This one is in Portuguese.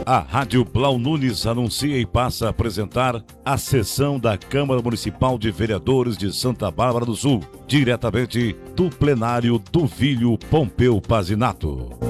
A Rádio Blau Nunes anuncia e passa a apresentar a sessão da Câmara Municipal de Vereadores de Santa Bárbara do Sul, diretamente do plenário do Vilho Pompeu Pazinato.